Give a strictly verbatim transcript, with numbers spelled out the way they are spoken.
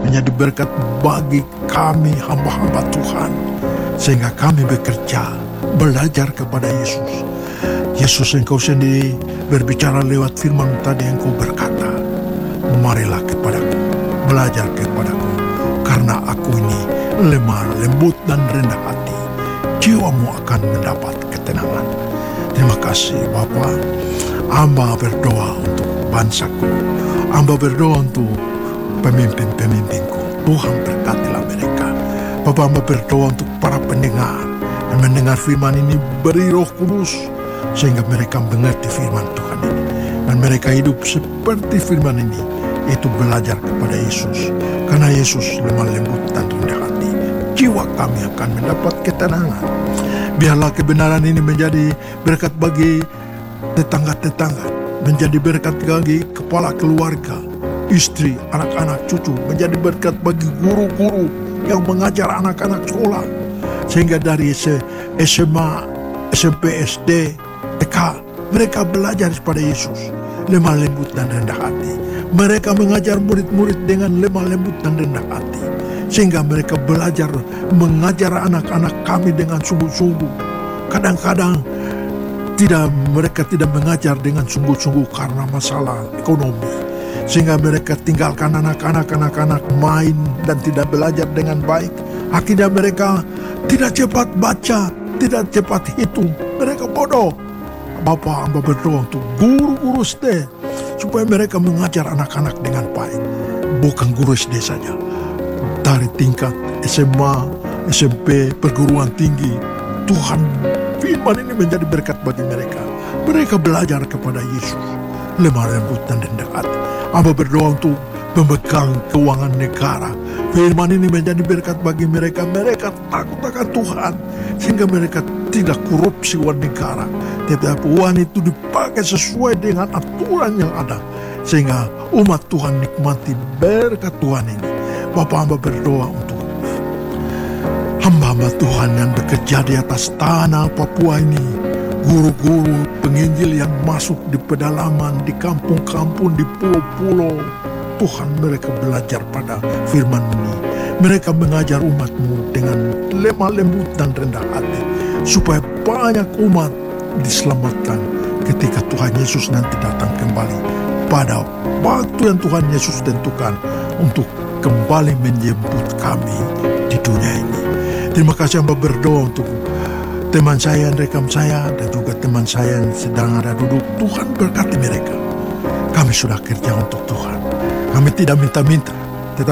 menjadi berkat bagi kami hamba-hamba Tuhan. Sehingga kami bekerja, belajar kepada Yesus. Yesus, Engkau sendiri berbicara lewat firman tadi, Engkau berkata, marilah kepadaku, belajar kepadaku, karena aku ini lemah, lembut dan rendah hati. Jiwamu akan mendapat ketenangan. Terima kasih Bapa. Hamba berdoa untuk bangsaku. Hamba berdoa untuk pemimpin-pemimpinku. Tuhan berkatilah mereka. Bapa, hamba berdoa untuk para pendengar yang mendengar firman ini, beri Roh Kudus sehingga mereka mengerti firman Tuhan ini, dan mereka hidup seperti firman ini, itu belajar kepada Yesus. Karena Yesus lemah lembut dan rendah hati, jiwa kami akan mendapat ketenangan. Biarlah kebenaran ini menjadi berkat bagi tetangga-tetangga, menjadi berkat bagi kepala keluarga, istri, anak-anak, cucu, menjadi berkat bagi guru-guru yang mengajar anak-anak sekolah, sehingga dari S M A, S M P, S D, T K, mereka belajar kepada Yesus, lemah lembut dan rendah hati. Mereka mengajar murid-murid dengan lemah lembut dan rendah hati, sehingga mereka belajar mengajar anak-anak kami dengan sungguh-sungguh. Kadang-kadang tidak, mereka tidak mengajar dengan sungguh-sungguh karena masalah ekonomi, sehingga mereka tinggalkan anak-anak anak-anak main dan tidak belajar dengan baik. Akhirnya mereka tidak cepat baca, tidak cepat hitung, mereka bodoh. Bapak, hamba berdoa untuk guru-guru S D supaya mereka mengajar anak-anak dengan baik. Bukan guru S D saja, dari tingkat S M A, S M P, perguruan tinggi. Tuhan, firman ini menjadi berkat bagi mereka. Mereka belajar kepada Yesus, lemah lembut dan rendah hati. Hamba berdoa untuk pemegang keuangan negara. Firman ini menjadi berkat bagi mereka. Mereka takut akan Tuhan, sehingga mereka tidak korupsi uang negara. Tetapi uang itu dipakai sesuai dengan aturan yang ada, sehingga umat Tuhan nikmati berkat Tuhan ini. Bapak, hamba berdoa untuk hamba-hamba Tuhan yang bekerja di atas tanah Papua ini, guru-guru penginjil yang masuk di pedalaman, di kampung-kampung, di pulau-pulau. Tuhan, mereka belajar pada firman ini. Mereka mengajar umat-Mu dengan lemah lembut dan rendah hati, supaya banyak umat diselamatkan ketika Tuhan Yesus nanti datang kembali pada waktu yang Tuhan Yesus tentukan untuk kembali menjemput kami di dunia ini. Terima kasih, hamba berdoa untuk teman saya, rekam saya, dan juga teman saya yang sedang ada duduk. Tuhan berkati mereka. Kami sudah kerja untuk Tuhan. Kami tidak minta-minta,